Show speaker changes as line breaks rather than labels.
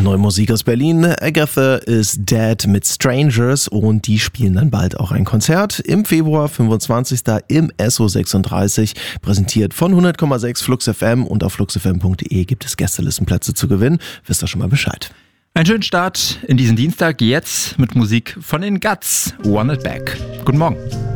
Neue Musik aus Berlin. Agatha is Dead mit Strangers und die spielen dann bald auch ein Konzert im Februar 25. im SO36, präsentiert von 100,6 Flux FM und auf fluxfm.de gibt es Gästelistenplätze zu gewinnen. Wisst ihr schon mal Bescheid.
Einen schönen Start in diesen Dienstag, jetzt mit Musik von den Guts, Want It Back. Guten Morgen.